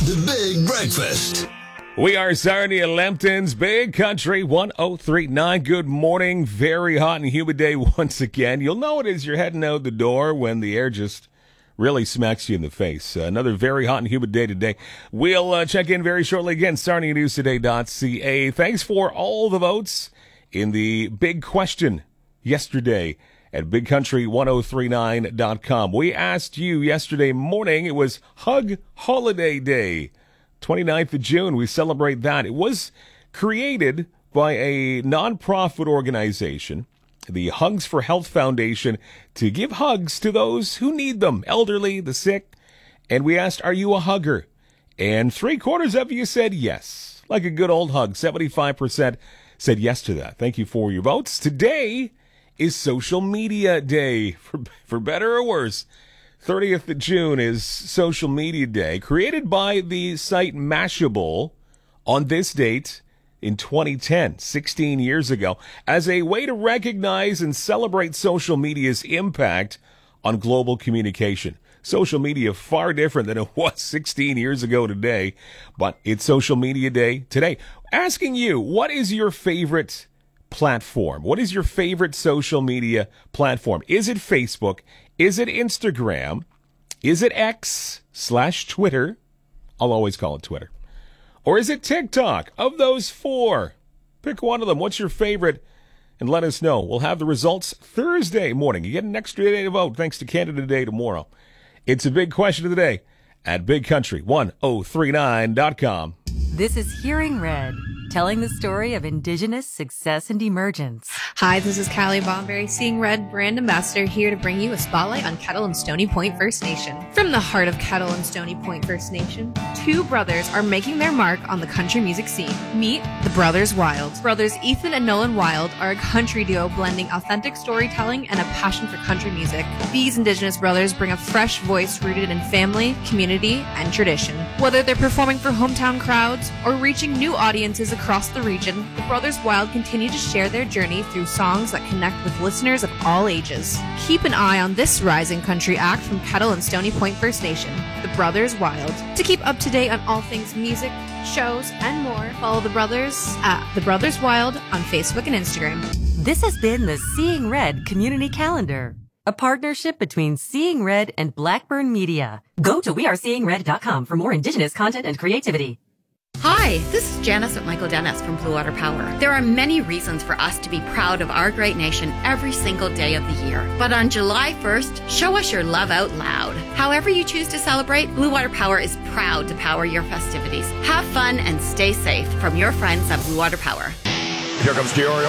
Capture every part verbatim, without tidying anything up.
The Big Breakfast. We are Sarnia Lempton's Big Country one oh three point nine. Good morning. Very hot and humid day once again. You'll know it as you're heading out the door when the air just really smacks you in the face. Uh, another very hot and humid day today. We'll uh, check in very shortly again. Sarnia News Today dot C A. Thanks for all the votes in the big question yesterday at big country one oh three nine dot com. We asked you yesterday morning. It was Hug Holiday Day. twenty-ninth of June, we celebrate that. It was created by a nonprofit organization, the Hugs for Health Foundation, to give hugs to those who need them, elderly, the sick. And we asked, are you a hugger? And three quarters of you said yes, like a good old hug. seventy-five percent said yes to that. Thank you for your votes. Today is Social Media Day, for, for better or worse. thirtieth of June is Social Media Day, created by the site Mashable on this date in twenty ten, sixteen years ago, as a way to recognize and celebrate social media's impact on global communication. Social media far different than it was sixteen years ago today, but it's Social Media Day today. Asking you, what is your favorite platform? What is your favorite social media platform? Is it Facebook? Is it Instagram? Is it X slash Twitter? I'll always call it Twitter. Or is it TikTok? Of those four, pick one of them. What's your favorite? And let us know. We'll have the results Thursday morning. You get an extra day to vote thanks to Canada Day tomorrow. It's a big question of the day at big country one oh three nine dot com. This is Hearing Red, telling the story of Indigenous success and emergence. Hi, this is Callie Bomberry, Seeing Red brand ambassador, here to bring you a spotlight on Kettle and Stony Point First Nation. From the heart of Kettle and Stony Point First Nation, two brothers are making their mark on the country music scene. Meet the Brothers Wild. Brothers Ethan and Nolan Wild are a country duo blending authentic storytelling and a passion for country music. These Indigenous brothers bring a fresh voice rooted in family, community, and tradition. Whether they're performing for hometown crowds or reaching new audiences across the region, the Brothers Wild continue to share their journey through songs that connect with listeners of all ages. Keep an eye on this rising country act from Kettle and Stony Point First Nation, the Brothers Wild. To keep up to date on all things music, shows, and more, follow the brothers at the Brothers Wild on Facebook and Instagram. This has been the Seeing Red Community Calendar, a partnership between Seeing Red and Blackburn Media. Go to we are seeing red dot com for more Indigenous content and creativity. Hi, this is Janice at Michael Dennis from Blue Water Power. There are many reasons for us to be proud of our great nation every single day of the year. But on July first, show us your love out loud. However you choose to celebrate, Blue Water Power is proud to power your festivities. Have fun and stay safe from your friends at Blue Water Power. Here comes Diorio.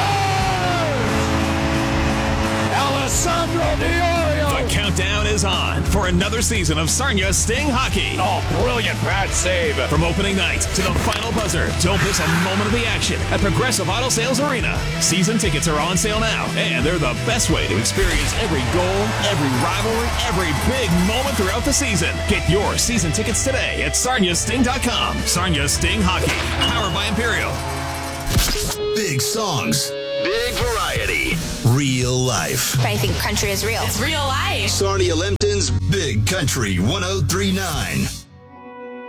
Scores! Alessandro Diorio! The countdown is on for another season of Sarnia Sting Hockey. Oh, brilliant pad save. From opening night to the final buzzer, don't miss a moment of the action at Progressive Auto Sales Arena. Season tickets are on sale now, and they're the best way to experience every goal, every rivalry, every big moment throughout the season. Get your season tickets today at sarnia sting dot com. Sarnia Sting Hockey, powered by Imperial. Big songs. Big variety. Real life. I think country is real. It's real life. Sarnia Lempton's Big Country one oh three point nine.